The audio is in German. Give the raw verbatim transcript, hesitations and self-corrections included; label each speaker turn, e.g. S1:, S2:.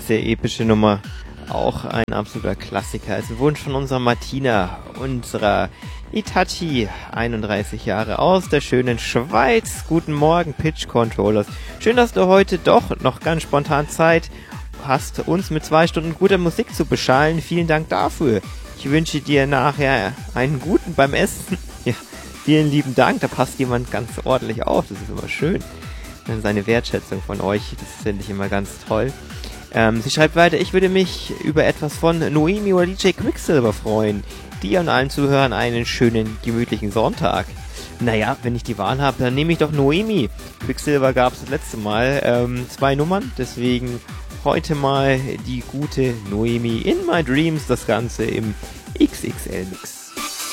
S1: diese epische Nummer. Auch ein absoluter Klassiker. Es ist ein Wunsch von unserer Martina, unserer Itachi, einunddreißig Jahre aus der schönen Schweiz. Guten Morgen, Pitch Controllers. Schön, dass du heute doch noch ganz spontan Zeit hast, uns mit zwei Stunden guter Musik zu beschallen. Vielen Dank dafür. Ich wünsche dir nachher einen guten beim Essen. Ja, vielen lieben Dank. Da passt jemand ganz ordentlich auf. Das ist immer schön. Seine Wertschätzung von euch, das finde ich immer ganz toll. Ähm, sie schreibt weiter, ich würde mich über etwas von Noemi oder D J Quicksilver freuen. Dir und allen Zuhörern einen schönen, gemütlichen Sonntag. Naja, wenn ich die Wahl habe, dann nehme ich doch Noemi. Quicksilver gab es das letzte Mal ähm, zwei Nummern, deswegen heute mal die gute Noemi in My Dreams, das Ganze im X X L Mix.